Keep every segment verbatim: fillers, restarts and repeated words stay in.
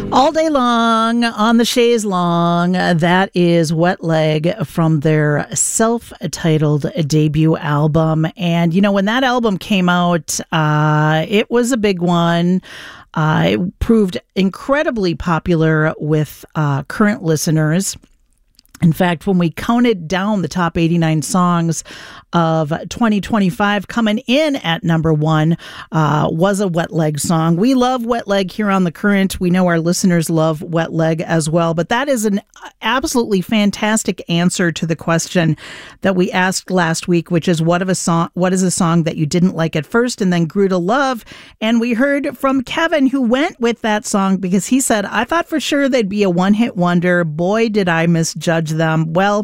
All Day Long on the chaise long. That is Wet Leg from their self-titled debut album. And, you know, when that album came out, uh, it was a big one. Uh, it proved incredibly popular with uh, current listeners. In fact, when we counted down the top eighty-nine songs of twenty twenty-five, coming in at number one uh, was a Wet Leg song. We love Wet Leg here on The Current. We know our listeners love Wet Leg as well. But that is an absolutely fantastic answer to the question that we asked last week, which is what of a song? What is a song that you didn't like at first and then grew to love? And we heard from Kevin, who went with that song because he said, I thought for sure they'd be a one-hit wonder. Boy, did I misjudge them. Well,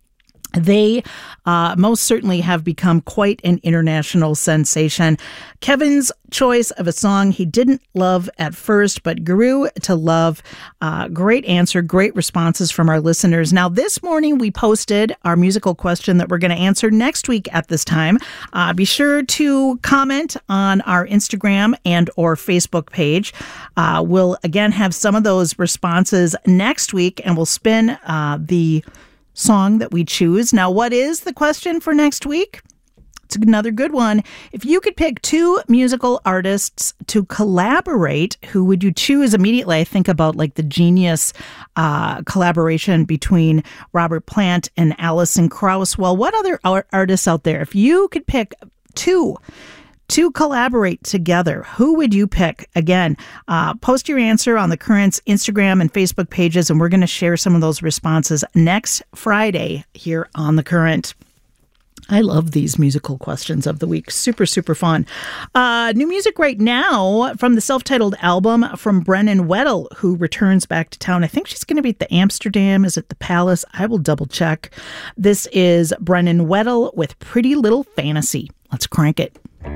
they uh, most certainly have become quite an international sensation. Kevin's choice of a song he didn't love at first, but grew to love. Uh, great answer, great responses from our listeners. Now, this morning we posted our musical question that we're going to answer next week at this time. Uh, be sure to comment on our Instagram and or Facebook page. Uh, we'll again have some of those responses next week, and we'll spin uh, the song that we choose. Now, what is the question for next week? It's another good one. If you could pick two musical artists to collaborate, who would you choose immediately? I think about like the genius uh, collaboration between Robert Plant and Alison Krauss. Well, what other art- artists out there? If you could pick two to collaborate together, who would you pick? Again, uh, post your answer on the Current's Instagram and Facebook pages, and we're going to share some of those responses next Friday here on The Current. I love these musical questions of the week. Super, super fun. Uh, new music right now from the self-titled album from Brennan Weddle, who returns back to town. I think she's going to be at the Amsterdam. Is it the Palace? I will double check. This is Brennan Weddle with Pretty Little Fantasy. Let's crank it.